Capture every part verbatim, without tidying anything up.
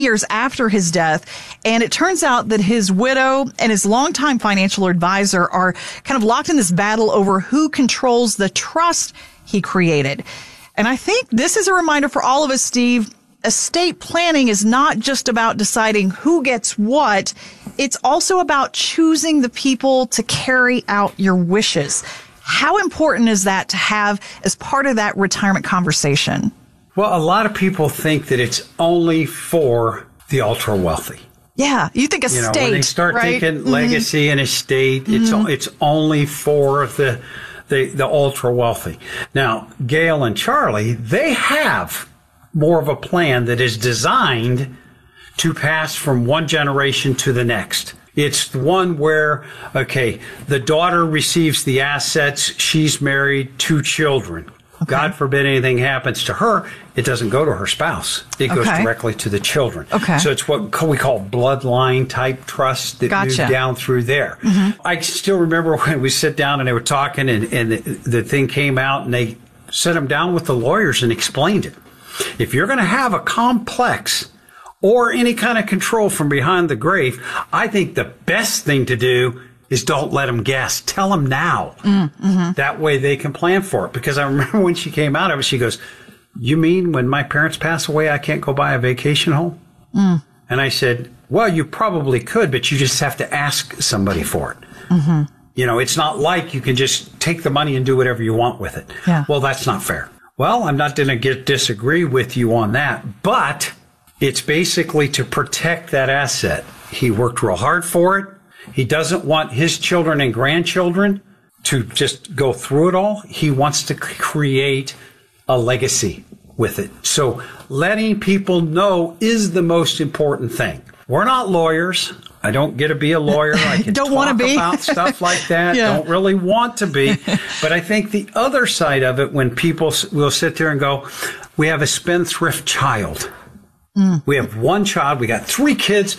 years after his death. And it turns out that his widow and his longtime financial advisor are kind of locked in this battle over who controls the trust he created. And I think this is a reminder for all of us, Steve. Estate planning is not just about deciding who gets what. It's also about choosing the people to carry out your wishes. How important is that to have as part of that retirement conversation? Well, a lot of people think that it's only for the ultra wealthy. Yeah, you think estate, you know, when they start right? thinking mm-hmm. legacy and estate, mm-hmm. it's it's only for the the the ultra wealthy. Now, Gail and Charlie, they have more of a plan that is designed to pass from one generation to the next. It's the one where, okay, the daughter receives the assets. She's married, two children. Okay. God forbid anything happens to her, it doesn't go to her spouse. It goes okay. directly to the children. Okay. So it's what we call bloodline type trust that gotcha. moved down through there. Mm-hmm. I still remember when we sit down and they were talking and, and the, the thing came out and they sat them down with the lawyers and explained it. If you're going to have a complex or any kind of control from behind the grave, I think the best thing to do is don't let them guess. Tell them now. Mm-hmm. That way they can plan for it. Because I remember when she came out of it, she goes, you mean when my parents pass away, I can't go buy a vacation home? Mm. And I said, well, you probably could, but you just have to ask somebody for it. Mm-hmm. You know, it's not like you can just take the money and do whatever you want with it. Yeah. Well, that's not fair. Well, I'm not going to get disagree with you on that, but it's basically to protect that asset. He worked real hard for it. He doesn't want his children and grandchildren to just go through it all. He wants to create a legacy with it. So letting people know is the most important thing. We're not lawyers. I don't get to be a lawyer. I can don't talk want to be. about stuff like that. Yeah. Don't really want to be. But I think the other side of it, when people will sit there and go, we have a spendthrift child. Mm. We have one child. We got three kids.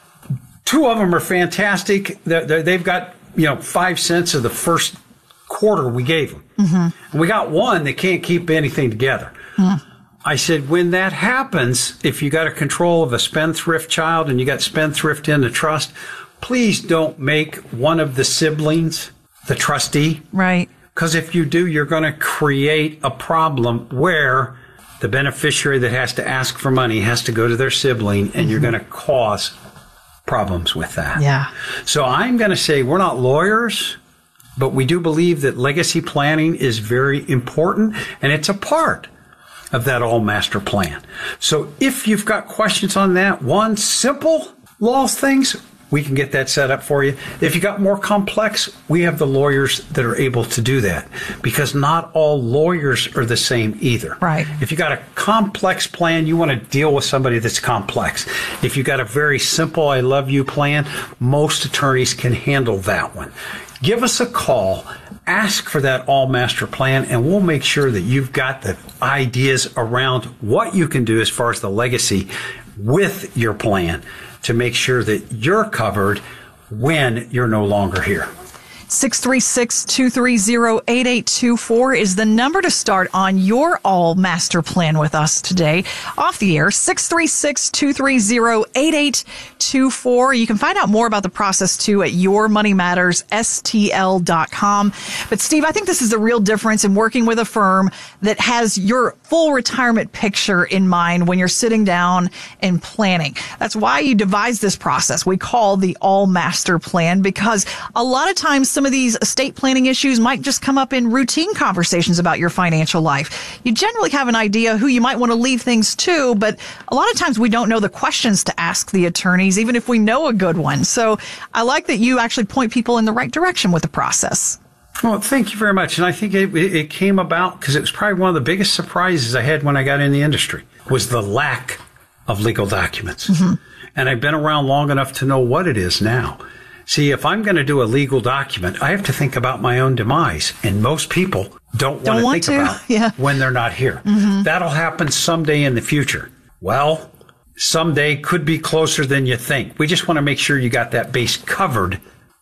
Two of them are fantastic. They're, they're, they've got, you know, five cents of the first quarter we gave them. Mm-hmm. And we got one that can't keep anything together. Mm. I said, when that happens, if you got a control of a spendthrift child and you got spendthrift in the trust, please don't make one of the siblings the trustee. Right. Because if you do, you're going to create a problem where the beneficiary that has to ask for money has to go to their sibling, and mm-hmm. you're going to cause problems with that. Yeah. So I'm going to say we're not lawyers, but we do believe that legacy planning is very important, and it's a part of that all master plan. So if you've got questions on that, one simple law things, we can get that set up for you. If you got more complex, we have the lawyers that are able to do that, because not all lawyers are the same either. Right. If you got a complex plan, you want to deal with somebody that's complex. If you got a very simple I love you plan, most attorneys can handle that one. Give us a call, ask for that all master plan, and we'll make sure that you've got the ideas around what you can do as far as the legacy with your plan to make sure that you're covered when you're no longer here. six three six, two three zero, eight eight two four is the number to start on your all master plan with us today. Off the air, six three six, two three zero, eight eight two four. You can find out more about the process too at your money matters S T L dot com. But Steve, I think this is the real difference in working with a firm that has your full retirement picture in mind when you're sitting down and planning. That's why you devised this process we call the all master plan, because a lot of times some of these estate planning issues might just come up in routine conversations about your financial life. You generally have an idea who you might want to leave things to, but a lot of times we don't know the questions to ask the attorneys, even if we know a good one. So I like that you actually point people in the right direction with the process. Well, thank you very much. And I think it, it came about because it was probably one of the biggest surprises I had when I got in the industry was the lack of legal documents. Mm-hmm. And I've been around long enough to know what it is now. See, if I'm going to do a legal document, I have to think about my own demise. And most people don't, don't want to think to. about yeah. when they're not here. Mm-hmm. That'll happen someday in the future. Well, someday could be closer than you think. We just want to make sure you got that base covered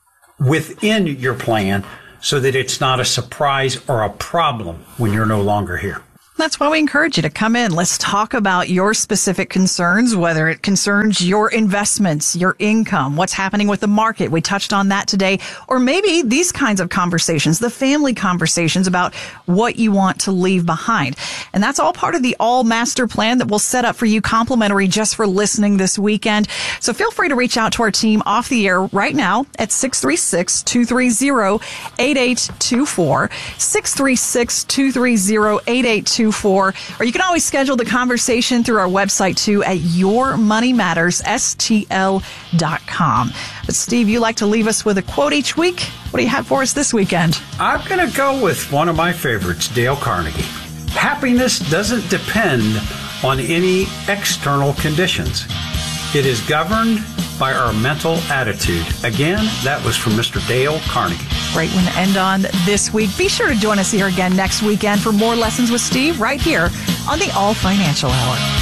within your plan so that it's not a surprise or a problem when you're no longer here. That's why we encourage you to come in. Let's talk about your specific concerns, whether it concerns your investments, your income, what's happening with the market. We touched on that today. Or maybe these kinds of conversations, the family conversations about what you want to leave behind. And that's all part of the All Master Plan that we'll set up for you complimentary just for listening this weekend. So feel free to reach out to our team off the air right now at six three six, two three zero, eight eight two four, six three six, two three zero, eight eight two four, or you can always schedule the conversation through our website too at your money matters s t l dot com. But Steve, you like to leave us with a quote each week. What do you have for us this weekend? I'm going to go with one of my favorites, Dale Carnegie. Happiness doesn't depend on any external conditions. It is governed by our mental attitude. Again, that was from Mister Dale Carnegie. Great one to end on this week. Be sure to join us here again next weekend for more Lessons with Steve right here on the All Financial Hour.